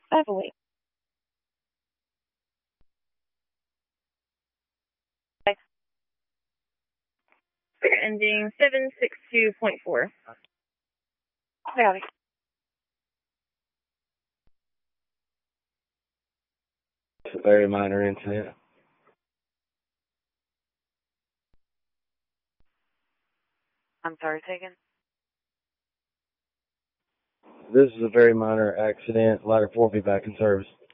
Heavily. Ending 762.4. Got it. It's a very minor incident. I'm sorry, taken. This is a very minor accident. Ladder 4 will be back in service.